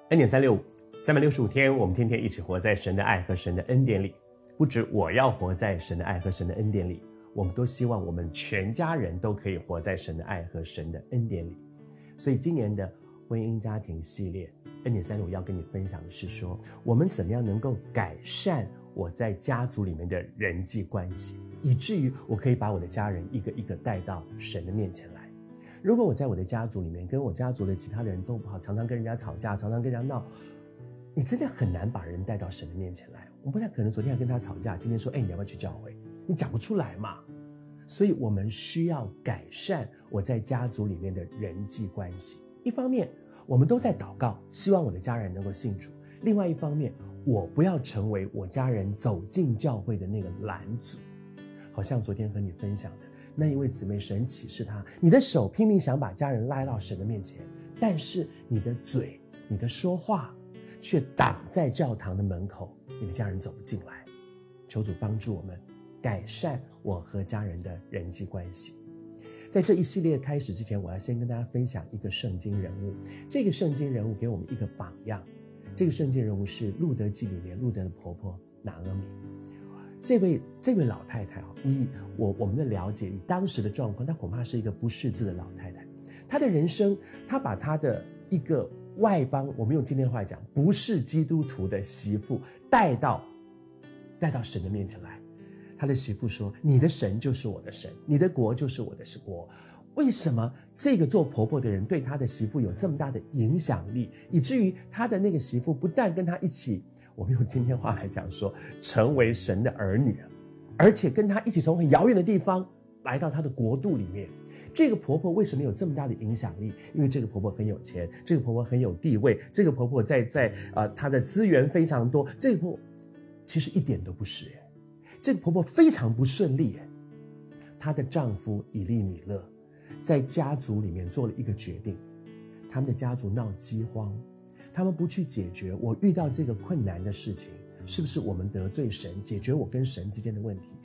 恩典365，365天，我们天天一起活在神的爱和神的恩典里。不止我要活在神的爱和神的恩典里，我们都希望我们全家人都可以活在神的爱和神的恩典里。所以今年的婚姻家庭系列，恩典365要跟你分享的是说，我们怎么样能够改善我在家族里面的人际关系，以至于我可以把我的家人一个一个带到神的面前来。如果我在我的家族里面跟我家族的其他的人都不好，常常跟人家吵架，常常跟人家闹，你真的很难把人带到神的面前来。我不太可能昨天还跟他吵架，今天说你要不要去教会，你讲不出来嘛。所以我们需要改善我在家族里面的人际关系。一方面我们都在祷告，希望我的家人能够信主，另外一方面我不要成为我家人走进教会的那个拦阻。好像昨天和你分享的那一位姊妹，神启示她，你的手拼命想把家人拉到神的面前，但是你的嘴，你的说话却挡在教堂的门口，你的家人走不进来。求主帮助我们改善我和家人的人际关系。在这一系列开始之前，我要先跟大家分享一个圣经人物。这个圣经人物给我们一个榜样。这个圣经人物是路德记里面路德的婆婆拿俄米。这位老太太，以我们的了解，以当时的状况，她恐怕是一个不识字的老太太。她的人生，她把她的一个外邦，我们用今天的话讲，不是基督徒的媳妇带到神的面前来。她的媳妇说，你的神就是我的神，你的国就是我的国。为什么这个做婆婆的人对她的媳妇有这么大的影响力，以至于她的那个媳妇不但跟她一起，我们用今天话来讲说，成为神的儿女，而且跟她一起从很遥远的地方来到她的国度里面。这个婆婆为什么有这么大的影响力？因为这个婆婆很有钱，这个婆婆很有地位，这个婆婆在她的资源非常多。这个婆婆其实一点都不是耶，这个婆婆非常不顺利耶。她的丈夫以利米勒在家族里面做了一个决定，他们的家族闹饥荒，他们不去解决我遇到这个困难的事情，是不是我们得罪神，解决我跟神之间的问题，